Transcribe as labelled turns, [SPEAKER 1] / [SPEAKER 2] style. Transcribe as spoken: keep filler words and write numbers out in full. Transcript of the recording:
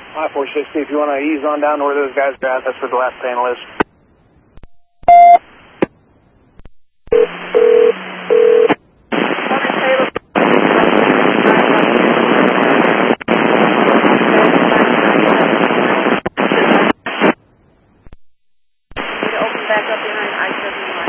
[SPEAKER 1] I four sixty, if you want to ease on down to where those guys are at, that's where the last panel is.
[SPEAKER 2] Open back up behind I seventy-one.